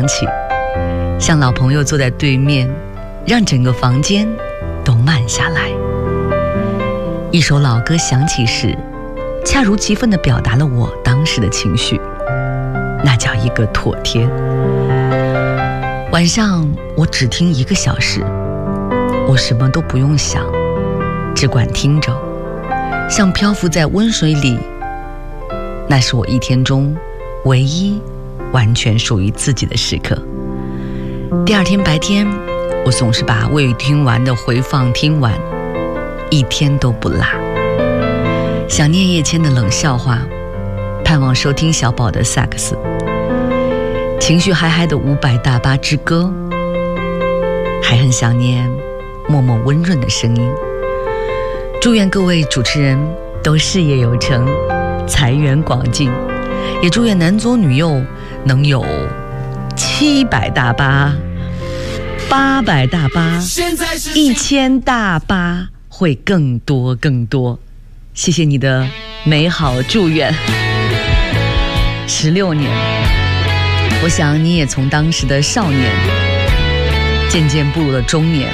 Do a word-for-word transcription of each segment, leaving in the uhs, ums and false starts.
响起，像老朋友坐在对面，让整个房间都慢下来。一首老歌响起时，恰如其分地表达了我当时的情绪，那叫一个妥帖。晚上我只听一个小时，我什么都不用想，只管听着，像漂浮在温水里。那是我一天中唯一完全属于自己的时刻。第二天白天，我总是把未听完的回放听完，一天都不落。想念叶谦的冷笑话，盼望收听小宝的萨克斯，情绪嗨嗨的伍佰大巴之歌，还很想念默默温润的声音。祝愿各位主持人都事业有成，财源广进，也祝愿男左女右能有七百大巴、八百大巴、一千大巴，会更多更多。谢谢你的美好祝愿。十六年，我想你也从当时的少年渐渐步入了中年。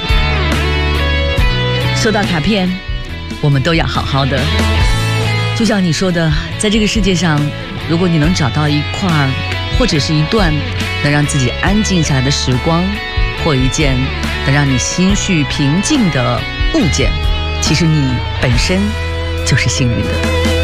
收到卡片，我们都要好好的。就像你说的，在这个世界上，如果你能找到一块或者是一段能让自己安静下来的时光，或一件能让你心绪平静的物件，其实你本身就是幸运的。